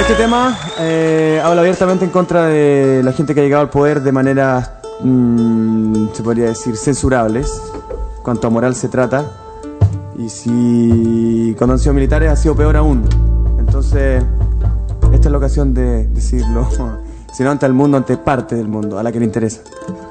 Este tema habla abiertamente en contra de la gente que ha llegado al poder de maneras, se podría decir, censurables, cuanto a moral se trata. Y si cuando han sido militares ha sido peor aún. Entonces, esta es la ocasión de decirlo, si no ante el mundo, ante parte del mundo, a la que le interesa.